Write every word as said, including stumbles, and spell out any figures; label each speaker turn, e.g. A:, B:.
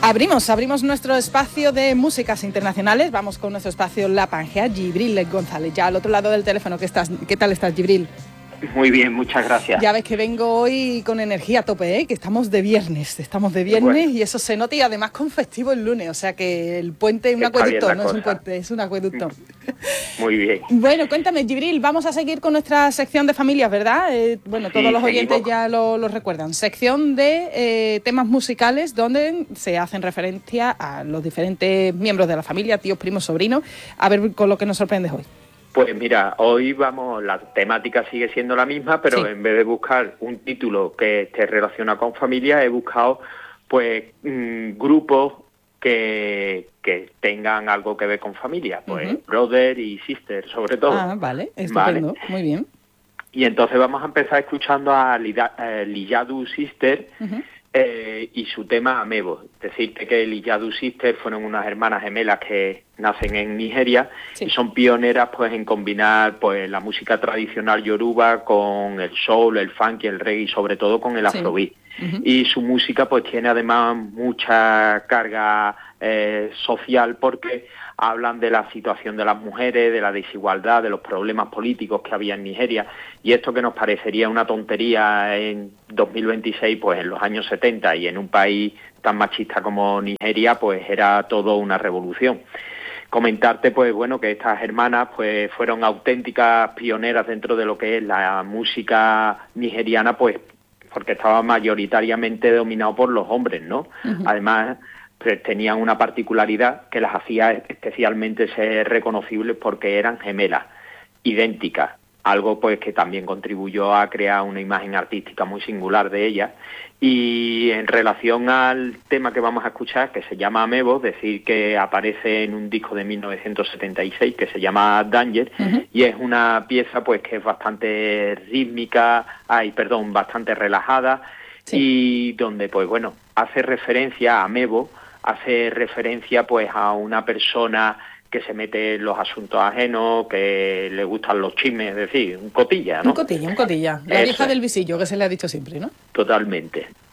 A: Abrimos, abrimos nuestro espacio de músicas internacionales. Vamos con nuestro espacio La Pangea, Gibril González, ya al otro lado del teléfono. ¿Qué estás? ¿Qué tal estás, Gibril?
B: Muy bien, muchas gracias.
A: Ya ves que vengo hoy con energía a tope, ¿eh? Que estamos de viernes, estamos de viernes bueno. Y eso se nota, y además con festivo el lunes, o sea que el puente es un
B: Está
A: acueducto, no
B: cosa.
A: es un puente, es un acueducto.
B: Muy bien.
A: Bueno, cuéntame, Gibril, vamos a seguir con nuestra sección de familias, ¿verdad? Eh, bueno, todos
B: sí,
A: los oyentes
B: seguimos.
A: ya lo, lo recuerdan. Sección de eh, temas musicales donde se hacen referencia a los diferentes miembros de la familia, tíos, primos, sobrinos. A ver con lo que nos sorprendes hoy.
B: Pues mira, hoy vamos, la temática sigue siendo la misma, pero
A: sí.
B: en vez de buscar un título que esté relacionado con familia, he buscado pues mmm, grupos que, que tengan algo que ver con familia, pues uh-huh. brother y sister, sobre todo.
A: Ah, vale, estupendo, ¿vale? Muy bien.
B: Y entonces vamos a empezar escuchando a Lida, eh, Lijadu Sister, uh-huh. Eh, y su tema Amebo. Decirte que Lijadu Sister fueron unas hermanas gemelas que nacen en Nigeria sí. y son pioneras pues en combinar pues la música tradicional yoruba con el soul, el funk y el reggae, y sobre todo con el afrobeat. Sí. Uh-huh. Y su música pues tiene además mucha carga eh, social, porque hablan de la situación de las mujeres, de la desigualdad, de los problemas políticos que había en Nigeria, y esto que nos parecería una tontería en dos mil veintiséis, pues en los años setenta y en un país tan machista como Nigeria, pues era todo una revolución. Comentarte, pues bueno, que estas hermanas pues fueron auténticas pioneras dentro de lo que es la música nigeriana, pues porque estaba mayoritariamente dominado por los hombres, ¿no? Uh-huh. Además, pues tenían una particularidad que las hacía especialmente ser reconocibles, porque eran gemelas, idénticas, algo pues que también contribuyó a crear una imagen artística muy singular de ellas. Y en relación al tema que vamos a escuchar, que se llama Amebo, decir que aparece en un disco de mil novecientos setenta y seis que se llama Danger, uh-huh. y es una pieza pues que es bastante rítmica, ay, perdón, bastante relajada, sí. y donde pues bueno, hace referencia a Amebo, hace referencia pues a una persona que se mete en los asuntos ajenos, que le gustan los chismes, es decir, un cotilla, ¿no?
A: Un cotilla, un cotilla. La Eso. Vieja del visillo, que se le ha dicho siempre, ¿no?
B: Totalmente.